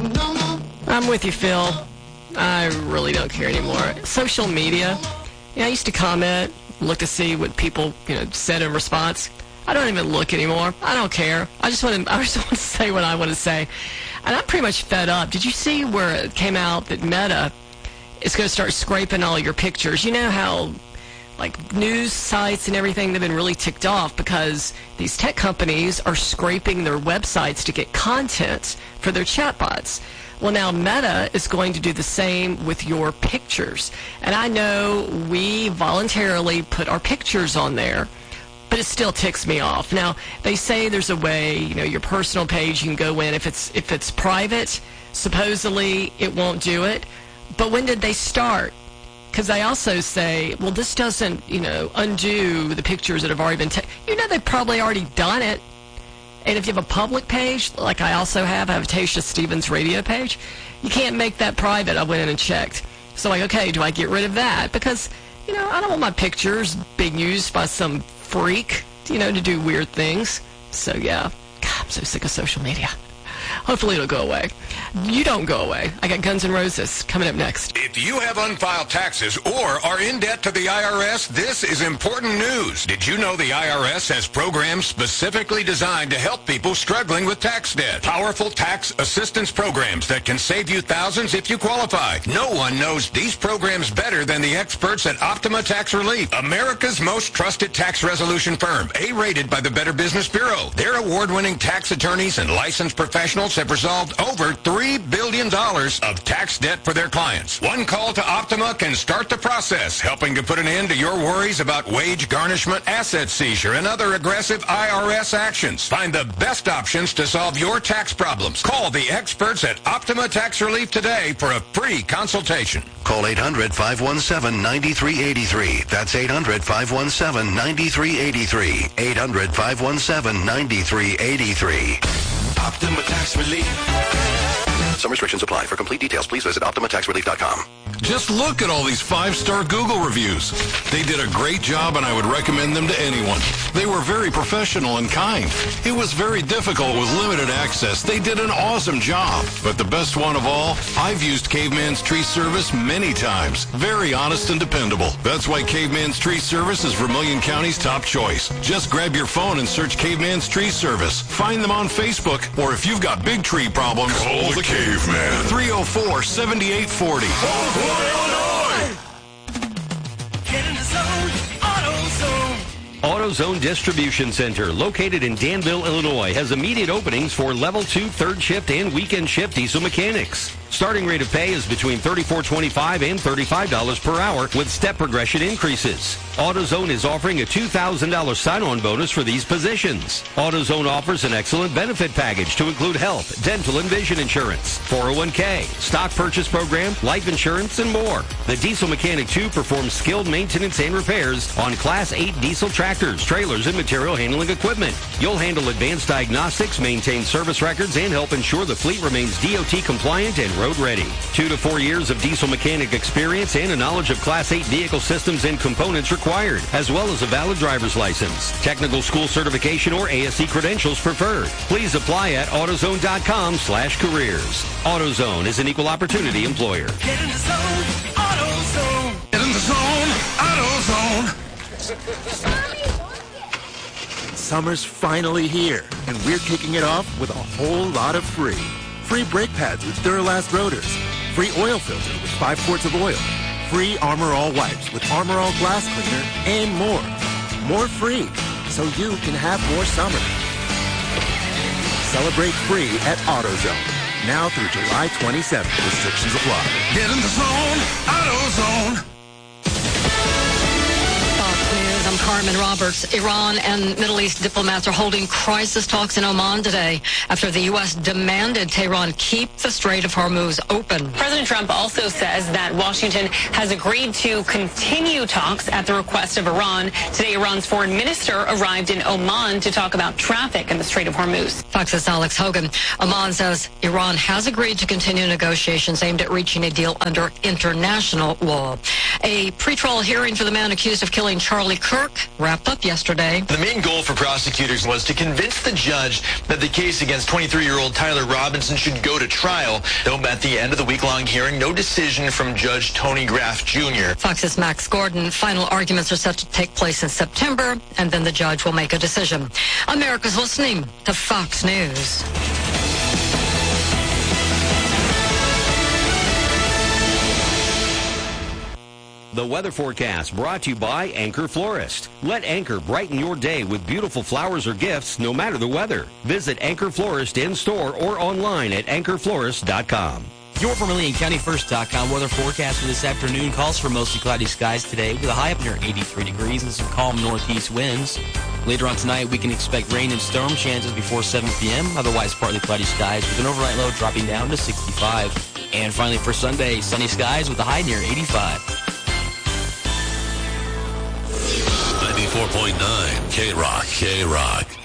I'm with you, Phil. I really don't care anymore. Social media, I used to comment, look to see what people, said in response. I don't even look anymore. I don't care. I just want to say what I want to say. And I'm pretty much fed up. Did you see where it came out that Meta is going to start scraping all your pictures? You know how, like, news sites and everything, they've been really ticked off because these tech companies are scraping their websites to get content for their chatbots. Well, now Meta is going to do the same with your pictures. And I know we voluntarily put our pictures on there, but it still ticks me off. Now, they say there's a way, your personal page, you can go in. If it's private, supposedly it won't do it. But when did they start? Because they also say, well, this doesn't, undo the pictures that have already been taken. They've probably already done it. And if you have a public page, like I also have, I have a Tasha Stevens radio page, you can't make that private. I went in and checked. So okay, do I get rid of that? Because, I don't want my pictures being used by some freak, to do weird things. So, yeah. God, I'm so sick of social media. Hopefully it'll go away. You don't go away. I got Guns N' Roses coming up next. If you have unfiled taxes or are in debt to the IRS, this is important news. Did you know the IRS has programs specifically designed to help people struggling with tax debt? Powerful tax assistance programs that can save you thousands if you qualify. No one knows these programs better than the experts at Optima Tax Relief, America's most trusted tax resolution firm, A-rated by the Better Business Bureau. Their award-winning tax attorneys and licensed professionals have resolved over $3 billion of tax debt for their clients. One call to Optima can start the process, helping to put an end to your worries about wage garnishment, asset seizure, and other aggressive IRS actions. Find the best options to solve your tax problems. Call the experts at Optima Tax Relief today for a free consultation. Call 800-517-9383. That's 800-517-9383. 800-517-9383. Optima Tax Relief. Some restrictions apply. For complete details, please visit OptimaTaxRelief.com. Just look at all these 5-star Google reviews. They did a great job, and I would recommend them to anyone. They were very professional and kind. It was very difficult with limited access. They did an awesome job. But the best one of all, I've used Caveman's Tree Service many times. Very honest and dependable. That's why Caveman's Tree Service is Vermilion County's top choice. Just grab your phone and search Caveman's Tree Service. Find them on Facebook, or if you've got big tree problems, call the Caveman. 304-7840. Illinois! Get in the zone, AutoZone. AutoZone Distribution Center, located in Danville, Illinois, has immediate openings for Level 2 third shift and weekend shift diesel mechanics. Starting rate of pay is between $34.25 and $35 per hour with step progression increases. AutoZone is offering a $2,000 sign-on bonus for these positions. AutoZone offers an excellent benefit package to include health, dental, and vision insurance, 401k, stock purchase program, life insurance, and more. The Diesel Mechanic 2 performs skilled maintenance and repairs on Class 8 diesel tractors, trailers, and material handling equipment. You'll handle advanced diagnostics, maintain service records, and help ensure the fleet remains DOT compliant and road ready. 2 to 4 years of diesel mechanic experience and a knowledge of Class 8 vehicle systems and components required, as well as a valid driver's license. Technical school certification or ASE credentials preferred. Please apply at AutoZone.com/careers. AutoZone is an equal opportunity employer. Get in the zone, AutoZone. Get in the zone, AutoZone. Summer's finally here, and we're kicking it off with a whole lot of free. Free brake pads with Duralast rotors. Free oil filter with 5 quarts of oil. Free Armor All wipes with Armor All glass cleaner, and more. More free, so you can have more summer. Celebrate free at AutoZone. Now through July 27th. Restrictions apply. Get in the zone, AutoZone. I'm Carmen Roberts. Iran and Middle East diplomats are holding crisis talks in Oman today after the U.S. demanded Tehran keep the Strait of Hormuz open. President Trump also says that Washington has agreed to continue talks at the request of Iran. Today, Iran's foreign minister arrived in Oman to talk about traffic in the Strait of Hormuz. Fox's Alex Hogan. Oman says Iran has agreed to continue negotiations aimed at reaching a deal under international law. A pretrial hearing for the man accused of killing Charlie Kirk Rock wrapped up yesterday. The main goal for prosecutors was to convince the judge that the case against 23-year-old Tyler Robinson should go to trial. Though at the end of the week-long hearing, no decision from Judge Tony Graff Jr. Fox's Max Gordon. Final arguments are set to take place in September, and then the judge will make a decision. America's listening to Fox News. The weather forecast brought to you by Anchor Florist. Let Anchor brighten your day with beautiful flowers or gifts no matter the weather. Visit Anchor Florist in store or online at anchorflorist.com. Your VermilionCountyFirst.com weather forecast for this afternoon calls for mostly cloudy skies today with a high up near 83 degrees and some calm northeast winds. Later on tonight, we can expect rain and storm chances before 7 p.m. Otherwise, partly cloudy skies with an overnight low dropping down to 65. And finally for Sunday, sunny skies with a high near 85. 94.9 K-Rock.